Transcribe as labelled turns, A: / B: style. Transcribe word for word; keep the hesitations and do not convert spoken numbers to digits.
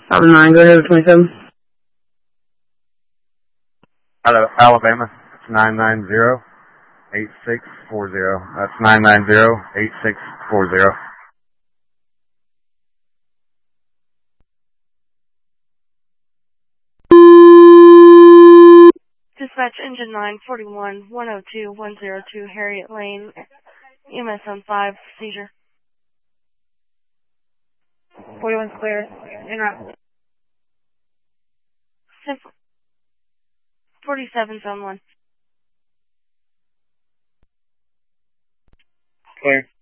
A: Alabama nine, go ahead with twenty-seven.
B: Hello, Alabama. It's nine nine zero eight six four zero. That's nine nine zero eight six four zero.
C: Dispatch engine nine forty-one one oh two one oh two Harriet Lane, E M S on five, seizure.
D: forty-one's clear. En route.
C: forty-seven's on one.
D: Clear.